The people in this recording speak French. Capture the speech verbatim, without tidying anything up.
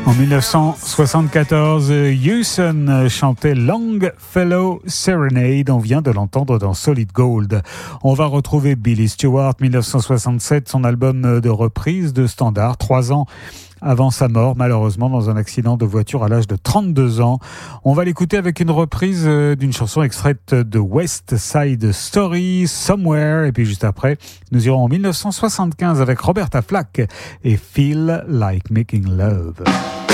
En dix-neuf cent soixante-quatorze, Hewson chantait Longfellow Serenade. On vient de l'entendre dans Solid Gold. On va retrouver Billy Stewart, dix-neuf cent soixante-sept, son album de reprise de standard, trois ans avant sa mort, malheureusement, dans un accident de voiture à l'âge de trente-deux ans. On va l'écouter avec une reprise d'une chanson extraite de West Side Story, Somewhere. Et puis juste après, nous irons en dix-neuf cent soixante-quinze avec Roberta Flack et Feel Like Making Love.